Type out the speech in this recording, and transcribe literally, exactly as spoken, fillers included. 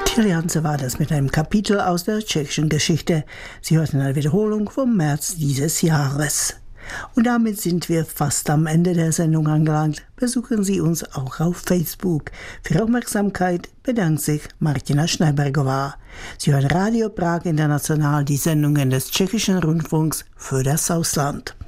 Tilljanse war das mit einem Kapitel aus der tschechischen Geschichte. Sie hörten eine Wiederholung vom März dieses Jahres. Und damit sind wir fast am Ende der Sendung angelangt. Besuchen Sie uns auch auf Facebook. Für Ihre Aufmerksamkeit bedankt sich Martina Schneibergová. Sie hören Radio Prag International, die Sendungen des tschechischen Rundfunks für das Ausland.